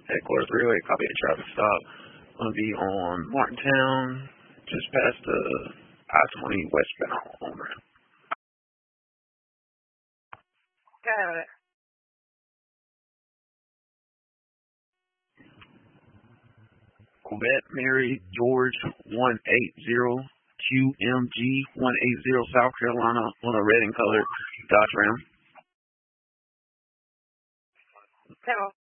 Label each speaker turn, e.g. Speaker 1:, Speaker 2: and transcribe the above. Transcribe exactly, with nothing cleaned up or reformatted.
Speaker 1: Headquarters three oh eight, copy a traffic stop. Gonna be on Martintown, just past the I twenty westbound on ramp.
Speaker 2: Got it.
Speaker 1: Corvette Mary George one eighty Q M G one eighty South Carolina on a red and colored Dodge Ram.
Speaker 2: Hello.